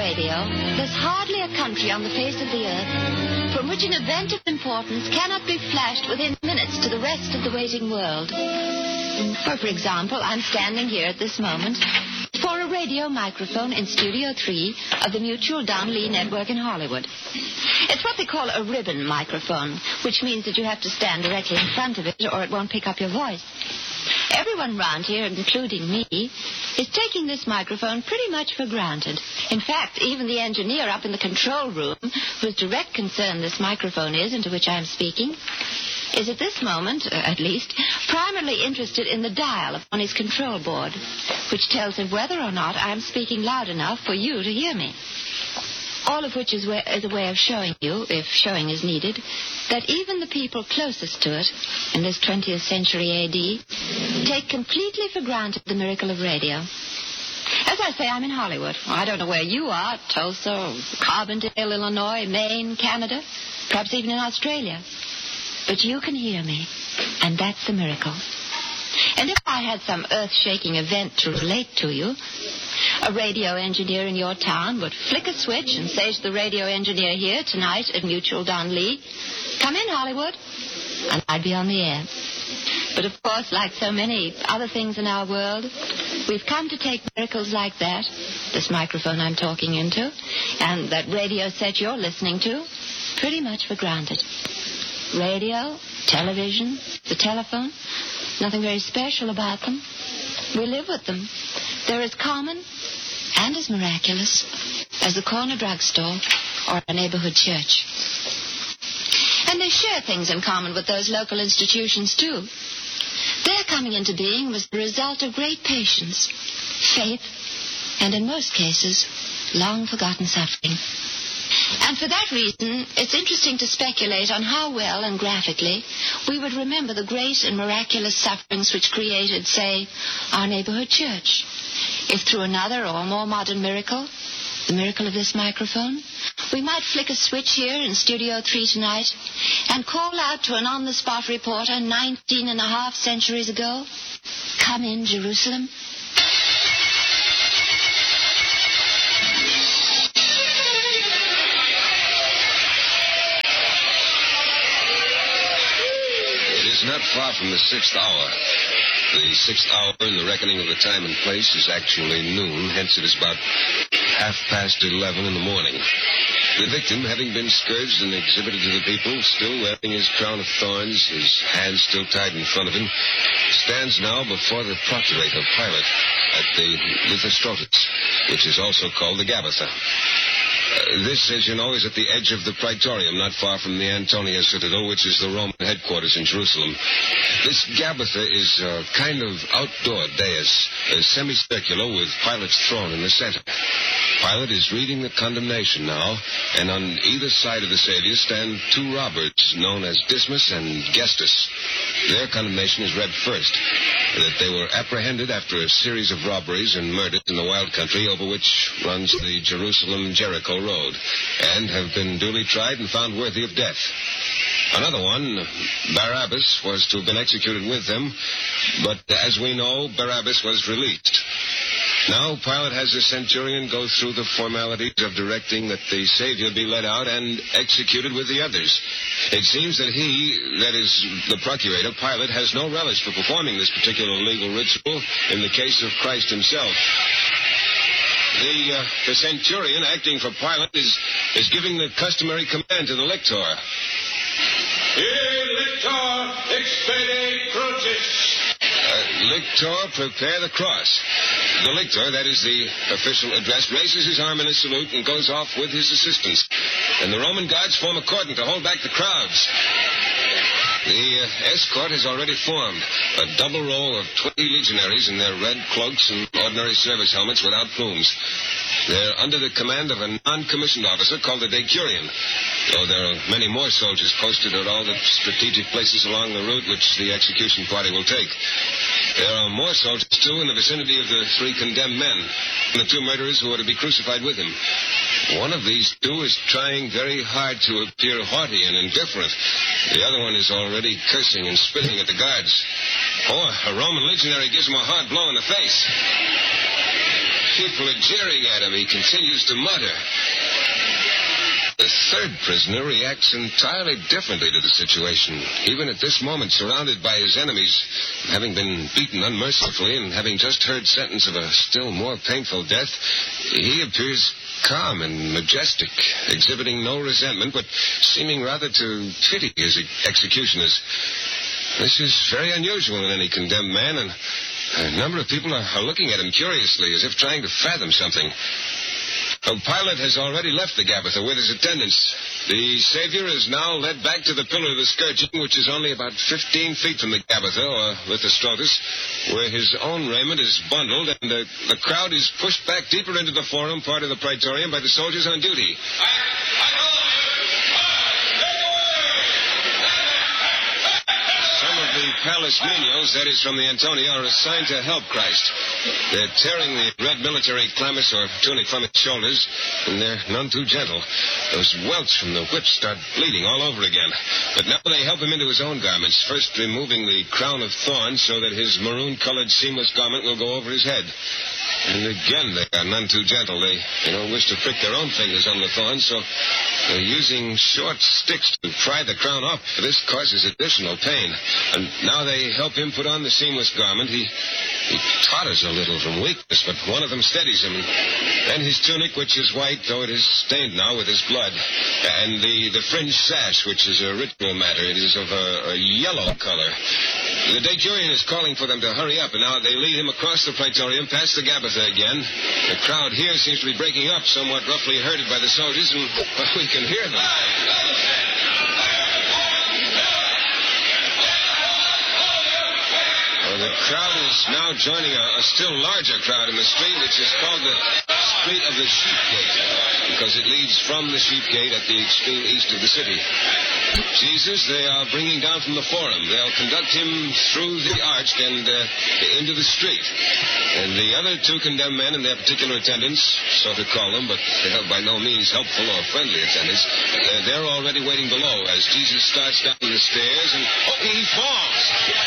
radio, there's hardly a country on the face of the earth from which an event of importance cannot be flashed within minutes to the rest of the waiting world. For example, I'm standing here at this moment for a radio microphone in Studio 3 of the Mutual Don Lee Network in Hollywood. It's what they call a ribbon microphone, which means that you have to stand directly in front of it or it won't pick up your voice. Everyone round here, including me, is taking this microphone pretty much for granted. In fact, even the engineer up in the control room, whose direct concern this microphone is, into which I'm speaking, is at this moment, at least, primarily interested in the dial on his control board, which tells him whether or not I'm speaking loud enough for you to hear me. All of which is a way of showing you, if showing is needed, that even the people closest to it, in this 20th century A.D., take completely for granted the miracle of radio. As I say, I'm in Hollywood. I don't know where you are, Tulsa, Carbondale, Illinois, Maine, Canada, perhaps even in Australia. But you can hear me, and that's the miracle. And if I had some earth-shaking event to relate to you, a radio engineer in your town would flick a switch and say to the radio engineer here tonight at Mutual Don Lee, "Come in, Hollywood," and I'd be on the air. But of course, like so many other things in our world, we've come to take miracles like that, this microphone I'm talking into, and that radio set you're listening to, pretty much for granted. Radio, television, the telephone, nothing very special about them. We live with them. They're as common and as miraculous as the corner drugstore or a neighborhood church. And they share things in common with those local institutions, too. Their coming into being was the result of great patience, faith, and in most cases, long-forgotten suffering. And for that reason, it's interesting to speculate on how well and graphically we would remember the great and miraculous sufferings which created, say, our neighborhood church. If through another or more modern miracle, the miracle of this microphone, we might flick a switch here in Studio 3 tonight and call out to an on-the-spot reporter 19 and a half centuries ago, "Come in, Jerusalem." Not far from the 6th hour. The 6th hour in the reckoning of the time and place is actually noon, hence it is about 11:30 in the morning. The victim, having been scourged and exhibited to the people, still wearing his crown of thorns, his hands still tied in front of him, stands now before the procurator Pilate at the Lithostrotus, which is also called the Gabbatha. This, as you know, is at the edge of the Praetorium, not far from the Antonia Citadel, which is the Roman headquarters in Jerusalem. This Gabbatha is a kind of outdoor dais, semicircular with Pilate's throne in the center. Pilate is reading the condemnation now, and on either side of the Savior stand two robbers known as Dismas and Gestus. Their condemnation is read first, that they were apprehended after a series of robberies and murders in the wild country over which runs the Jerusalem-Jericho road, and have been duly tried and found worthy of death. Another one, Barabbas, was to have been executed with them, but as we know, Barabbas was released. Now Pilate has the centurion go through the formalities of directing that the Savior be led out and executed with the others. It seems that he, that is, the procurator, Pilate, has no relish for performing this particular legal ritual in the case of Christ himself. The centurion, acting for Pilate, is giving the customary command to the lictor. Here, lictor, expede crucis. Lictor, prepare the cross. The lictor, that is the official address, raises his arm in a salute and goes off with his assistants. And the Roman guards form a cordon to hold back the crowds. The escort has already formed, a double row of 20 legionaries in their red cloaks and ordinary service helmets without plumes. They're under the command of a non-commissioned officer called the decurion, though there are many more soldiers posted at all the strategic places along the route which the execution party will take. There are more soldiers, too, in the vicinity of the three condemned men, and the two murderers who are to be crucified with him. One of these two is trying very hard to appear haughty and indifferent. The other one is already cursing and spitting at the guards. Oh, a Roman legionary gives him a hard blow in the face. People are jeering at him. He continues to mutter. The third prisoner reacts entirely differently to the situation. Even at this moment, surrounded by his enemies, having been beaten unmercifully and having just heard sentence of a still more painful death, he appears calm and majestic, exhibiting no resentment, but seeming rather to pity his executioners. This is very unusual in any condemned man, and a number of people are looking at him curiously, as if trying to fathom something. Pilate has already left the Gabbatha with his attendants. The Savior is now led back to the pillar of the scourging, which is only about 15 feet from the Gabbatha, or Lithostrotus, where his own raiment is bundled, and the crowd is pushed back deeper into the forum, part of the praetorium, by the soldiers on duty. The palace menials, that is from the Antonia, are assigned to help Christ. They're tearing the red military chlamys or tunic from his shoulders, and they're none too gentle. Those welts from the whips start bleeding all over again. But now they help him into his own garments, first removing the crown of thorns so that his maroon-colored seamless garment will go over his head. And again, they are none too gentle. They don't wish to prick their own fingers on the thorns, so they're using short sticks to pry the crown off. This causes additional pain. And now they help him put on the seamless garment. He totters a little from weakness, but one of them steadies him. And his tunic, which is white, though it is stained now with his blood. And the fringed sash, which is a ritual matter, it is of a yellow color. The decurion is calling for them to hurry up, and now they lead him across the praetorium, past the Gabbatha again. The crowd here seems to be breaking up, somewhat roughly herded by the soldiers, and we can hear them. The crowd is now joining a still larger crowd in the street, which is called the Street of the Sheep Gate, because it leads from the Sheep Gate at the extreme east of the city. Jesus, they are bringing down from the forum. They'll conduct him through the arch and into the street. And the other two condemned men and their particular attendants, so to call them, but they're by no means helpful or friendly attendants, they're already waiting below as Jesus starts down the stairs, and he falls.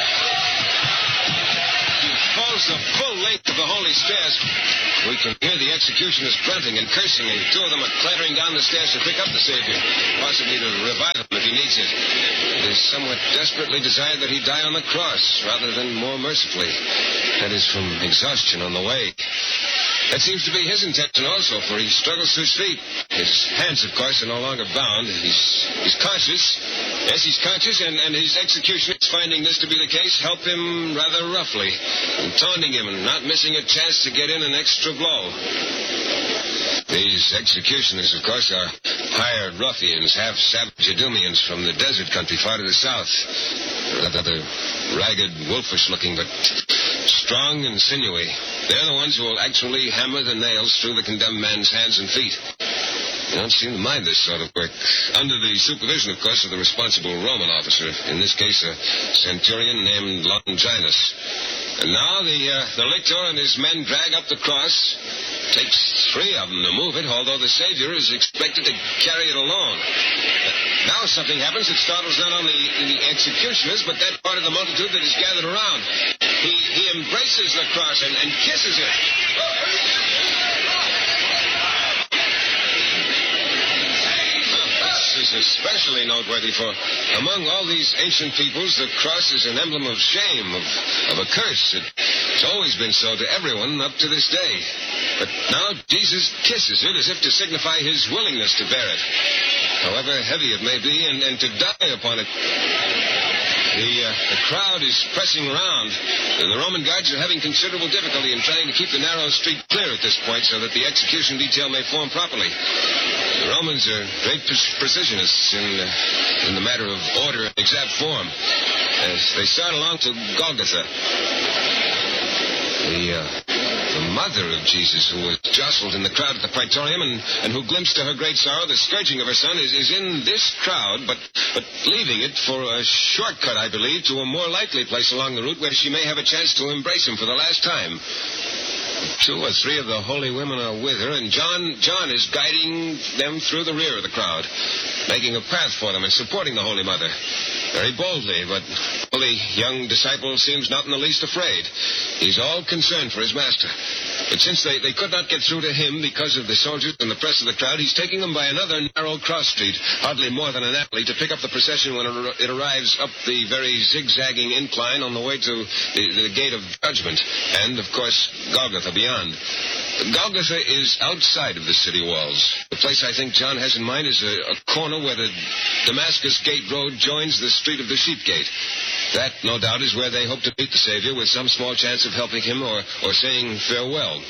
The full length of the holy stairs. We can hear the executioners grunting and cursing, and two of them are clattering down the stairs to pick up the Savior, possibly to revive him if he needs it. It is somewhat desperately desired that he die on the cross rather than more mercifully. That is from exhaustion on the way. That seems to be his intention also, for he struggles to his feet. His hands, of course, are no longer bound. He's conscious. Yes, he's conscious, and his executioners, finding this to be the case, help him rather roughly, taunting him and not missing a chance to get in an extra blow. These executioners, of course, are hired ruffians, half-savage Edomians from the desert country far to the south. Rather ragged, wolfish-looking, but strong and sinewy. They're the ones who will actually hammer the nails through the condemned man's hands and feet. They don't seem to mind this sort of work. Under the supervision, of course, of the responsible Roman officer, in this case a centurion named Longinus. And now the lictor and his men drag up the cross. Takes 3 of them to move it, although the Savior is expected to carry it alone. Now something happens that startles not only the executioners, but that part of the multitude that is gathered around. He embraces the cross and kisses it. This is especially noteworthy, for among all these ancient peoples, the cross is an emblem of shame, of a curse. It's always been so to everyone up to this day. But now Jesus kisses it as if to signify his willingness to bear it, however heavy it may be, and to die upon it. The crowd is pressing around. The Roman guards are having considerable difficulty in trying to keep the narrow street clear at this point so that the execution detail may form properly. The Romans are great precisionists in the matter of order and exact form. As they start along to Golgotha, the mother of Jesus, who was jostled in the crowd at the praetorium and who glimpsed to her great sorrow the scourging of her son, is in this crowd, but leaving it for a shortcut, I believe, to a more likely place along the route where she may have a chance to embrace him for the last time. 2 or 3 of the holy women are with her, and John is guiding them through the rear of the crowd. making a path for them and supporting the Holy Mother. Very boldly, but the young disciple seems not in the least afraid. He's all concerned for his master. But since they could not get through to him because of the soldiers and the press of the crowd, he's taking them by another narrow cross street, hardly more than an alley, to pick up the procession when it arrives up the very zigzagging incline on the way to the Gate of Judgment, and, of course, Golgotha beyond. Golgotha is outside of the city walls. The place I think John has in mind is a corner where the Damascus Gate Road joins the Street of the Sheep Gate. That, no doubt, is where they hope to meet the Savior with some small chance of helping him or saying farewell.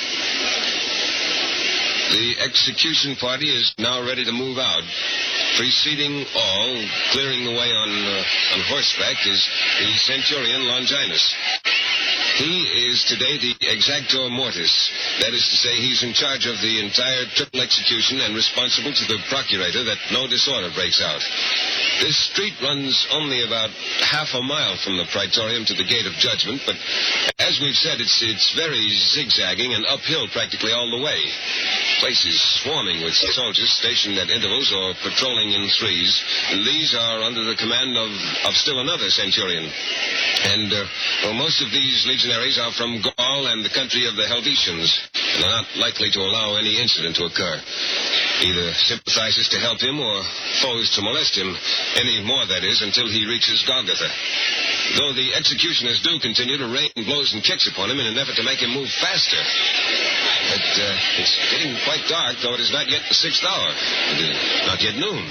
The execution party is now ready to move out. Preceding all, clearing the way on horseback, is the centurion Longinus. He is today the exactor mortis. That is to say, he's in charge of the entire triple execution and responsible to the procurator that no disorder breaks out. This street runs only about half a mile from the Praetorium to the Gate of Judgment, but as we've said, it's very zigzagging and uphill practically all the way. The place is swarming with soldiers stationed at intervals or patrolling in threes. And these are under the command of still another centurion. And most of these legionaries are from Gaul and the country of the Helvetians, and are not likely to allow any incident to occur. Either sympathizers to help him or foes to molest him, any more, that is, until he reaches Golgotha. Though the executioners do continue to rain blows and kicks upon him in an effort to make him move faster. But it's getting quite dark, though it is not yet the 6th hour. It is not yet noon.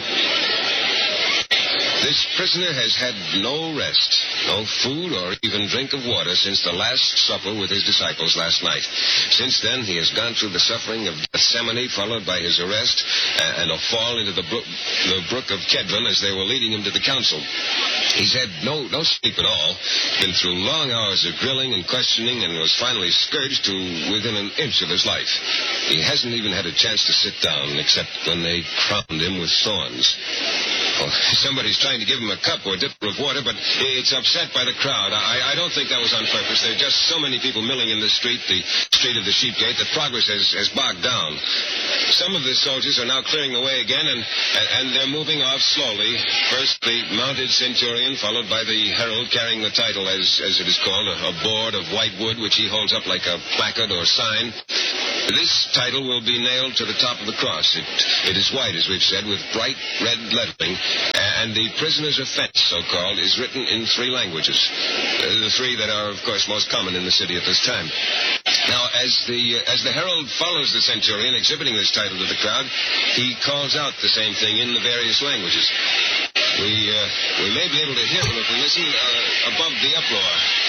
This prisoner has had no rest, no food or even drink of water since the last supper with his disciples last night. Since then, he has gone through the suffering of Gethsemane, followed by his arrest and a fall into the brook of Kedron as they were leading him to the council. He's had no sleep at all, been through long hours of grilling and questioning, and was finally scourged to within an inch of his life. He hasn't even had a chance to sit down, except when they crowned him with thorns. Well, somebody's trying to give him a cup or a dipper of water, but it's upset by the crowd. I don't think that was on purpose. There are just so many people milling in the street of the Sheep Gate, that progress has bogged down. Some of the soldiers are now clearing the way again, and they're moving off slowly. First, the mounted centurion, followed by the herald carrying the title, as it is called, a board of white wood, which he holds up like a placard or sign. This title will be nailed to the top of the cross. It is white, as we've said, with bright red lettering, and the prisoner's offense, so-called, is written in 3 languages. The 3 that are, of course, most common in the city at this time. Now, as the herald follows the centurion exhibiting this title to the crowd, he calls out the same thing in the various languages. We may be able to hear him if we listen above the uproar.